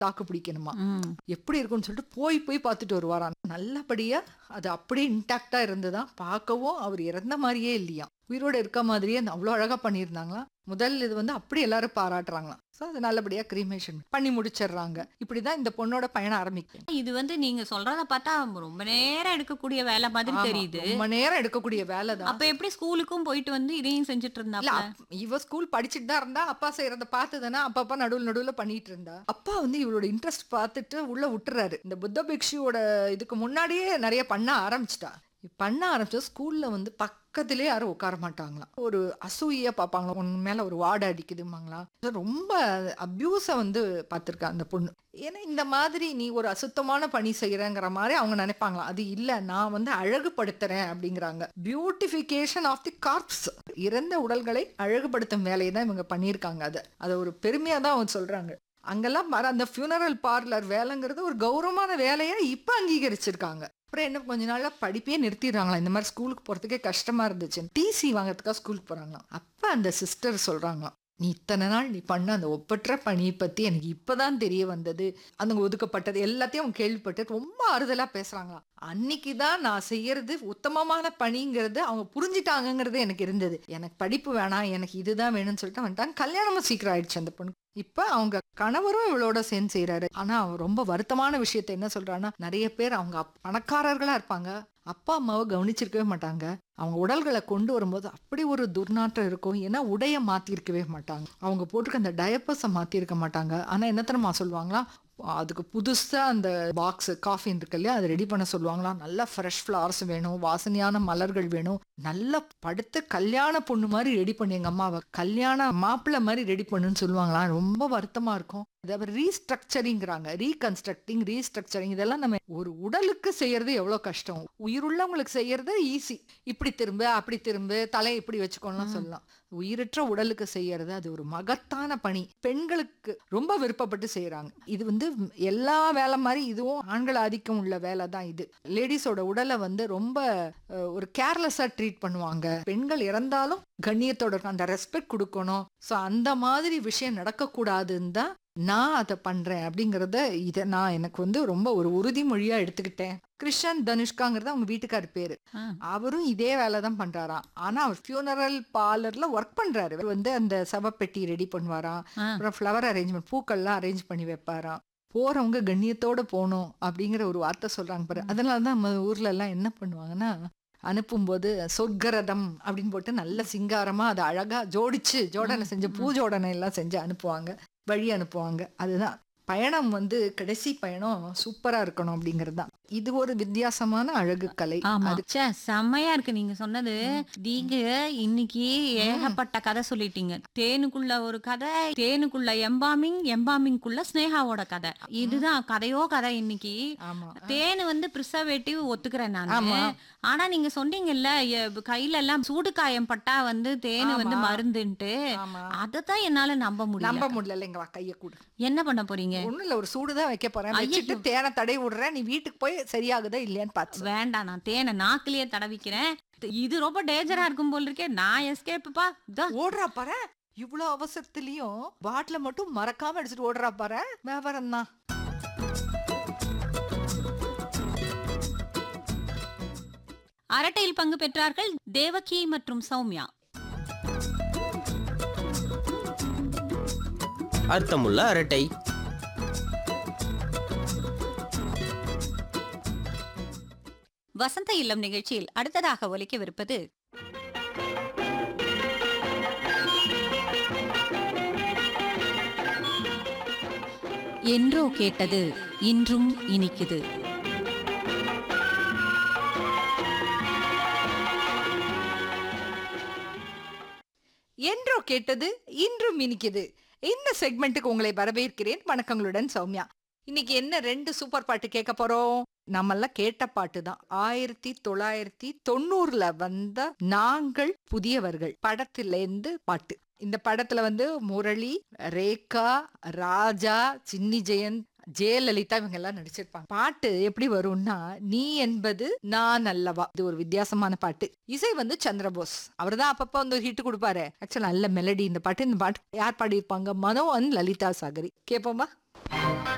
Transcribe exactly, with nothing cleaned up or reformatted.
தாக்கு பிடிக்கணுமா, ம். எப்படி இருக்கும்னு சொல்லிட்டு போய் போய் பார்த்துட்டு வருவாராம். நல்லபடியா அது அப்படியே இன்டாக்டா இருந்துதான். பார்க்கவும் அவர் இறந்த மாதிரியே இல்லையா, உயிரோட இருக்க மாதிரியே அந்த அவ்வளோ அழகா பண்ணியிருந்தாங்களாம். முதல் இது வந்து அப்படி எல்லாரும் பாராட்டுறாங்களாம். ஸோ அது நல்லபடியா கிரீமேஷன் பண்ணி முடிச்சிடுறாங்க. இப்படிதான் இந்த பொண்ணோட பயணம் ஆரம்பிக்கும். இது வந்து நீங்க சொல்றத பார்த்தா ரொம்ப நேரம் எடுக்கக்கூடிய வேலை மாதிரி ஆமா, தெரியுது. ரொம்ப நேரம் எடுக்கக்கூடிய வேலை தான். அப்ப எப்படி ஸ்கூலுக்கும் போயிட்டு வந்து இதையும் செஞ்சுட்டு இல்ல, இருந்தாப்ல? அப்- இவ ஸ்கூல் படிச்சுட்டு தான் இருந்தா. அப்பா செய்யறத பார்த்துதானே அப்பப்பா நடுவில் நடுவில் பண்ணிட்டு இருந்தா. அப்பா வந்து இவளோட இன்ட்ரெஸ்ட் பார்த்துட்டு உள்ள விட்டுறாரு. இந்த புத்த பிக்ஷுவோட இதுக்கு முன்னாடியே நிறைய பண்ண ஆரம்பிச்சிட்டா. பண்ண ஆரம்பிச்சா ஸ்கூல்ல வந்து பக்கத்திலே யாரும் உட்கார மாட்டாங்களாம். ஒரு அசூயா பார்ப்பாங்களா, உன் மேல ஒரு வாடை அடிக்குதுமாங்களா. ரொம்ப அபியூஸை வந்து பார்த்துருக்கா அந்த பொண்ணு. ஏன்னா இந்த மாதிரி நீ ஒரு அசுத்தமான பணி செய்யறங்கிற மாதிரி அவங்க நினைப்பாங்களா. அது இல்ல, நான் வந்து அழகுபடுத்துறேன் அப்படிங்கிறாங்க. பியூட்டிஃபிகேஷன் ஆஃப் தி கார்ப்ஸ், இறந்த உடல்களை அழகுபடுத்தும் வேலையை தான் இவங்க பண்ணியிருக்காங்க. அதை அதை ஒரு பெருமையா தான் அவங்க சொல்றாங்க. அங்கெல்லாம் வர அந்த ஃபியூனரல் பார்லர் வேலைங்கிறது ஒரு கௌரவமான வேலையா இப்ப அங்கீகரிச்சிருக்காங்க. அப்புறம் என்ன, கொஞ்ச நாள்ல படிப்பே நிறுத்திடுறாங்களா. இந்த மாதிரி ஸ்கூலுக்கு போறதுக்கே கஷ்டமா இருந்துச்சு, டிசி வாங்கறதுக்காக ஸ்கூலுக்கு போறாங்களாம். அப்ப அந்த சிஸ்டர் சொல்றாங்களாம், நீ இத்தனை நாள் நீ பண்ண அந்த ஒப்பற்ற பணியை பத்தி எனக்கு இப்பதான் தெரிய வந்தது, அந்த ஒதுக்கப்பட்டது எல்லாத்தையும் அவங்க கேள்விப்பட்டு ரொம்ப ஆறுதலா பேசுறாங்களாம். அன்னைக்குதான் நான் செய்யறது உத்தமமான பணிங்கிறது அவங்க புரிஞ்சுட்டாங்கிறது எனக்கு இருந்தது. எனக்கு படிப்பு வேணாம், எனக்கு இதுதான் வேணும்னு சொல்லிட்டு வந்துட்டாங்க. கல்யாணமும் சீக்கிரம் ஆயிடுச்சு அந்த பொண்ணு. இப்ப அவங்க கணவரும் இவளோட சேர்ந்து செய்யறாரு. ஆனா அவ ரொம்ப வருத்தமான விஷயத்த என்ன சொல்றான்னா, நிறைய பேர் அவங்க அப்- பணக்காரர்களா இருப்பாங்க, அப்பா அம்மாவை கவனிச்சிருக்கவே மாட்டாங்க. அவங்க உடல்களை கொண்டு வரும்போது அப்படி ஒரு துர்நாற்றம் இருக்கும். ஏன்னா உடைய மாத்திருக்கவே மாட்டாங்க, அவங்க போட்டிருக்க அந்த டயப்பர்ஸை மாத்திருக்க மாட்டாங்க. ஆனா என்ன தெரியுமா சொல்லுவாங்களா, அதுக்கு புதுசா அந்த பாக்ஸ் காஃபின் இருக்கு இல்லையா, அதை ரெடி பண்ண சொல்லுவாங்களா. நல்லா ஃப்ரெஷ் ஃப்ளவர்ஸ் வேணும், வாசனையான மலர்கள் வேணும், நல்லா படுத்து கல்யாண பொண்ணு மாதிரி ரெடி பண்ணி எங்க அம்மாவை கல்யாண மாப்பிள்ளை மாதிரி ரெடி பண்ணுன்னு சொல்லுவாங்களா. ரொம்ப வருத்தமா இருக்கும். அதாவது ரீஸ்ட்ரக்சரிங்கிறாங்க, ரீகன்ஸ்ட்ரக்டிங், ரீஸ்ட்ரக்சரிங். இதெல்லாம் நம்ம ஒரு உடலுக்கு செய்யறது எவ்வளவு கஷ்டம், உயிருள்ளவங்களுக்கு செய்யறது ஈஸி. இப்படி திரும்ப அப்படி திரும்ப தலை இப்படி வச்சுக்கோலாம் சொல்லலாம். உயிரற்ற உடலுக்கு செய்யறது அது ஒரு மகத்தான பணி. பெண்களுக்கு ரொம்ப விருப்பப்பட்டு செய்யறாங்க. இது வந்து எல்லா வேலை மாதிரி இதுவும் ஆண்கள் ஆதிக்கம் உள்ள வேலை தான் இது. லேடிஸோட உடலை வந்து ரொம்ப அஹ், ஒரு கேர்லெஸ்ஸா ட்ரீட் பண்ணுவாங்க. பெண்கள் இறந்தாலும் கண்ணியத்தோட இருக்கணும், அந்த ரெஸ்பெக்ட் கொடுக்கணும். ஸோ அந்த மாதிரி விஷயம் நடக்கக்கூடாதுன்னு தான் நான் அதை பண்றேன் அப்படிங்கறத இதை நான் எனக்கு வந்து ரொம்ப ஒரு உறுதிமொழியா எடுத்துக்கிட்டேன். கிருஷ்ணன் தனுஷ்காங்கிறது அவங்க வீட்டுக்கார் பேரு. ஆ. அவரும் இதே வேலை தான் பண்றாராம். ஆனா அவர் ஃபியூனரல் பார்லர்ல ஒர்க் பண்றாரு. அவர் வந்து அந்த சவப்பெட்டி ரெடி பண்ணுவாராம், ஆ. அப்புறம் ஃப்ளவர் அரேஞ்ச்மெண்ட், பூக்கள்லாம் அரேஞ்ச் பண்ணி வைப்பாராம். போறவங்க கண்ணியத்தோட போகணும் அப்படிங்கிற ஒரு வார்த்தை சொல்றாங்க பாரு. அதனாலதான் நம்ம ஊர்ல எல்லாம் என்ன பண்ணுவாங்கன்னா, அனுப்பும்போது சொர்க்கரதம் அப்படின்னு போட்டு நல்ல சிங்காரமா அதை அழகா ஜோடிச்சு ஜோடனை செஞ்சு பூ ஜோடனை எல்லாம் செஞ்சு அனுப்புவாங்க, வழி அனுப்புவாங்க. அதுதான் பயணம் வந்து கடைசி பயணம் சூப்பரா இருக்கணும் அப்படிங்கிறது தான். இது ஒரு வித்தியாசமான அழகு கலை. ஆமா. அது ச்சே, செம்மையா இருக்கு நீங்க சொன்னது. நீங்க இன்னைக்கு ஏகப்பட்ட கதை சொல்லிட்டீங்க. தேனுக்குள்ள ஒரு கதை, தேனுக்குள்ள எம்பாமிங், எம்பாமிங்குள்ள ஸ்னேகாவோட கதை. இதுதான் கதையோ கதை இன்னைக்கு. ஆமா தேனு வந்து பிரிசர்வேட்டிவ் ஒத்துக்கிறேன் நானு. ஆமா ஆனா நீங்க சொன்னீங்கல்ல, எ- கையில எல்லாம் சூடு காயம் பட்டா வந்து தேனு வந்து ஆமா. மருந்துன்ட்டு. ஆமா அதத்தான் என்னால நம்ப முடியல. நம்ப முடியல. எங்க கைய கூடு, என்ன பண்ண போறீங்க? ஒண்ணும் இல்ல, ஒரு சூடுதான் வைக்க போறேன். ஐயையோ. வச்சுட்டு தேனை தடை விடுறேன், நீ வீட்டுக்கு போய் சரியாகுதா இல்லையான்னு பார்த்து. வேண்டாம், நான் தேனை நாக்கிலேயே தடவிக்கிறேன். இது ரொம்ப டேஞ்சரா இருக்கும் போல் இருக்கே. நான் எஸ்கேப்பா. ஓடுறா பாரு, இவ்வளவு அவசரத்துலயும் பாட்டில மட்டும் மறக்காம எடுத்துட்டு ஓடுறா பாரு. வியாபாரம் தான். அரட்டையில் பங்கு பெற்றார்கள் தேவகி மற்றும் சௌமியா. அர்த்தமுள்ள அரட்டை. வசந்த இல்லம் நிகழ்ச்சியில் அடுத்ததாக ஒலிக்கவிருப்பது என்றோ கேட்டது இன்றும் இனிக்குது. என்றோ கேட்டது இன்றும் இனிக்குது. இந்த செக்மெண்ட்டுக்கு உங்களை வரவேற்கிறேன். வணக்கங்களுடன் சௌமியா. இன்னைக்கு என்ன ரெண்டு சூப்பர் பாட்டு கேட்க போறோம். நம்மெல்லாம் கேட்ட பாட்டு தான். ஆயிரத்தி தொள்ளாயிரத்தி தொண்ணூறுல வந்த நாங்கள் புதியவர்கள் படத்திலேருந்து பாட்டு. இந்த படத்துல வந்து முரளி, ரேகா, ராஜா, சின்னி ஜெயந்த், ஜெயலலிதா இவங்க எல்லாம் நடிச்சிருப்பாங்க. பாட்டு எப்படி வரும்னா, நீ என்பது நான் அல்லவா. இது ஒரு வித்தியாசமான பாட்டு. இசை வந்து சந்திரபோஸ். அவர் தான் அப்பப்ப வந்து ஒரு ஹிட் கொடுப்பாரு. ஆக்சுவலா நல்ல மெலடி இந்த பாட்டு. இந்த பாட்டு யார் பாடியிருப்பாங்க? மனோ அண்ட் லலிதா சாகரி. கேட்போமா?